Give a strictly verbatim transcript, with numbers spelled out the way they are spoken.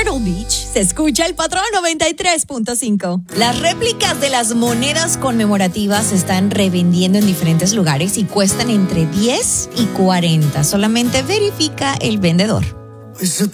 Myrtle Beach se escucha el Patrón noventa y tres punto cinco. Las réplicas de las monedas conmemorativas se están revendiendo en diferentes lugares y cuestan entre diez y cuarenta. Solamente verifica el vendedor. Is it